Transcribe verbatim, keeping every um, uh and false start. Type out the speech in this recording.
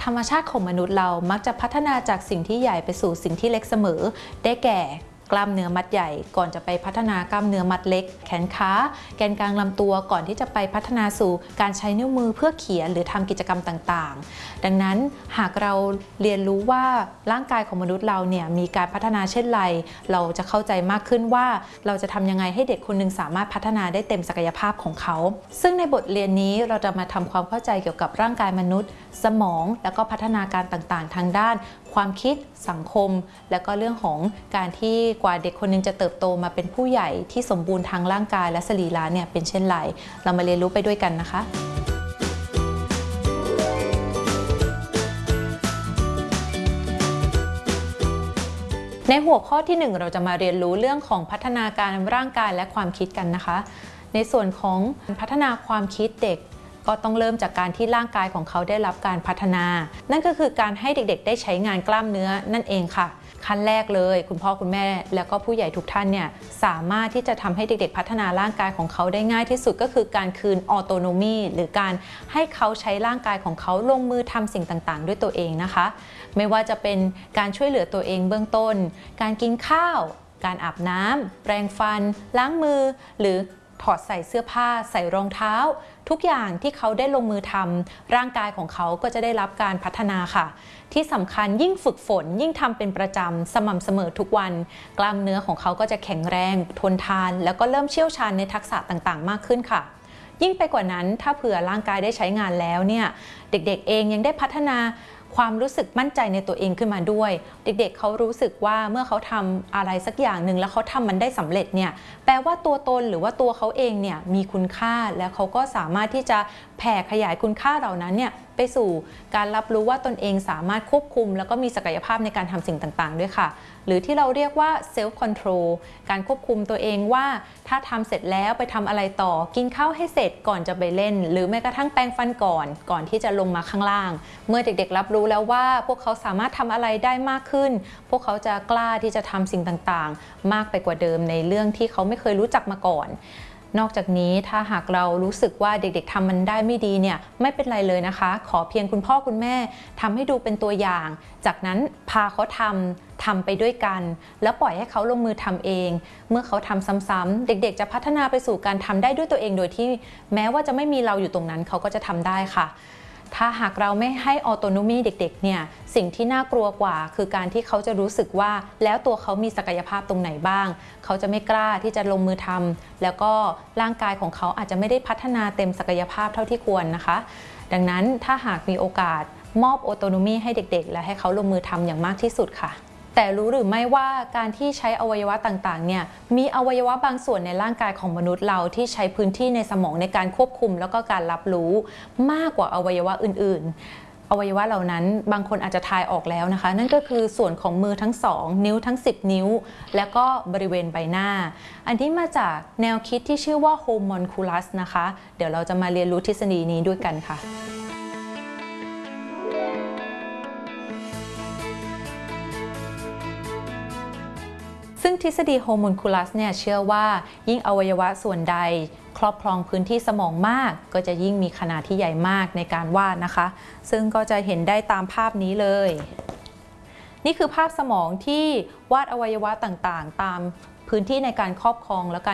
ธรรมชาติของมนุษย์เรามักจะพัฒนาจากสิ่งที่ใหญ่ไปสู่สิ่งที่เล็กเสมอได้แก่กล้ามเนื้อมัดใหญ่ก่อนจะไปพัฒนากล้ามเนื้อมัดเล็กแขนขาแกนกลางลำตัวก่อนที่จะไปพัฒนาสู่การใช้นิ้วมือเพื่อเขียนหรือทำกิจกรรมต่างๆดังนั้นหากเราเรียนรู้ว่าร่างกายของมนุษย์เราเนี่ยมีการพัฒนาเช่นไรเราจะเข้าใจมากขึ้นว่าเราจะทำยังไงให้เด็กคนหนึ่งสามารถพัฒนาได้เต็มศักยภาพของเขาซึ่งในบทเรียนนี้เราจะมาทำความเข้าใจเกี่ยวกับร่างกายมนุษย์สมองแล้วก็พัฒนาการต่างๆทางด้านความคิดสังคมและก็เรื่องของการที่กว่าเด็กคนนึงจะเติบโตมาเป็นผู้ใหญ่ที่สมบูรณ์ทางร่างกายและสรีระเนี่ยเป็นเช่นไรเรามาเรียนรู้ไปด้วยกันนะคะในหัวข้อที่หนึ่งเราจะมาเรียนรู้เรื่องของพัฒนาการร่างกายและความคิดกันนะคะในส่วนของพัฒนาความคิดเด็กก็ต้องเริ่มจากการที่ร่างกายของเขาได้รับการพัฒนานั่นก็คือการให้เด็กๆได้ใช้งานกล้ามเนื้อนั่นเองค่ะขั้นแรกเลยคุณพ่อคุณแม่แล้วก็ผู้ใหญ่ทุกท่านเนี่ยสามารถที่จะทำให้เด็กๆพัฒนาร่างกายของเขาได้ง่ายที่สุดก็คือการคืนออโตโนมีหรือการให้เขาใช้ร่างกายของเขาลงมือทำสิ่งต่างๆด้วยตัวเองนะคะไม่ว่าจะเป็นการช่วยเหลือตัวเองเบื้องต้นการกินข้าวการอาบน้ำแปรงฟันล้างมือหรือถอดใส่เสื้อผ้าใส่รองเท้าทุกอย่างที่เขาได้ลงมือทำร่างกายของเขาก็จะได้รับการพัฒนาค่ะที่สำคัญยิ่งฝึกฝนยิ่งทำเป็นประจำสม่ำเสมอทุกวันกล้ามเนื้อของเขาก็จะแข็งแรงทนทานแล้วก็เริ่มเชี่ยวชาญในทักษะต่างๆมากขึ้นค่ะยิ่งไปกว่านั้นถ้าเผื่อร่างกายได้ใช้งานแล้วเนี่ยเด็กๆเองยังได้พัฒนาความรู้สึกมั่นใจในตัวเองขึ้นมาด้วยเด็กๆ เเขารู้สึกว่าเมื่อเขาทำอะไรสักอย่างหนึ่งแล้วเขาทำมันได้สำเร็จเนี่ยแปลว่าตัวตนหรือว่าตัวเขาเองเนี่ยมีคุณค่าแล้วเขาก็สามารถที่จะแผ่ขยายคุณค่าเหล่านั้นเนี่ยไปสู่การรับรู้ว่าตนเองสามารถควบคุมแล้วก็มีศักยภาพในการทำสิ่งต่างๆด้วยค่ะหรือที่เราเรียกว่า self control การควบคุมตัวเองว่าถ้าทำเสร็จแล้วไปทำอะไรต่อกินข้าวให้เสร็จก่อนจะไปเล่นหรือแม้กระทั่งแปรงฟันก่อนก่อนที่จะลงมาข้างล่างเมื่อเด็กๆรับรู้แล้วว่าพวกเขาสามารถทำอะไรได้มากขึ้นพวกเขาจะกล้าที่จะทำสิ่งต่างๆมากไปกว่าเดิมในเรื่องที่เขาไม่เคยรู้จักมาก่อนนอกจากนี้ถ้าหากเรารู้สึกว่าเด็กๆทำมันได้ไม่ดีเนี่ยไม่เป็นไรเลยนะคะขอเพียงคุณพ่อคุณแม่ทำให้ดูเป็นตัวอย่างจากนั้นพาเขาทำทำไปด้วยกันแล้วปล่อยให้เขาลงมือทำเองเมื่อเขาทำซ้ำๆเด็กๆจะพัฒนาไปสู่การทำได้ด้วยตัวเองโดยที่แม้ว่าจะไม่มีเราอยู่ตรงนั้นเขาก็จะทำได้ค่ะถ้าหากเราไม่ให้ออโตโนมีเด็กๆเนี่ยสิ่งที่น่ากลัวกว่าคือการที่เขาจะรู้สึกว่าแล้วตัวเขามีศักยภาพตรงไหนบ้างเขาจะไม่กล้าที่จะลงมือทำแล้วก็ร่างกายของเขาอาจจะไม่ได้พัฒนาเต็มศักยภาพเท่าที่ควรนะคะดังนั้นถ้าหากมีโอกาสมอบออโตโนมีให้เด็กๆและให้เขาลงมือทำอย่างมากที่สุดค่ะแต่รู้หรือไม่ว่าการที่ใช้อวัยวะต่างๆเนี่ยมีอวัยวะบางส่วนในร่างกายของมนุษย์เราที่ใช้พื้นที่ในสมองในการควบคุมแล้วก็การรับรู้มากกว่าอวัยวะอื่นๆอวัยวะเหล่านั้นบางคนอาจจะทายออกแล้วนะคะนั่นก็คือส่วนของมือทั้งสองนิ้วทั้งสิบนิ้วและก็บริเวณใบหน้าอันที่มาจากแนวคิดที่ชื่อว่า homunculus นะคะเดี๋ยวเราจะมาเรียนรู้ทฤษฎีนี้ด้วยกันค่ะซึ่งทฤษฎีโฮมูนคูลัสเนี่ยเชื่อว่ายิ่งอวัยวะส่วนใดครอบครองพื้นที่สมองมากก็จะยิ่งมีขนาดที่ใหญ่มากในการวาดนะคะซึ่งก็จะเห็นได้ตามภาพนี้เลยนี่คือภาพสมองที่วาดอวัยวะต่างๆตามพื้นที่ในการครอบครองและการ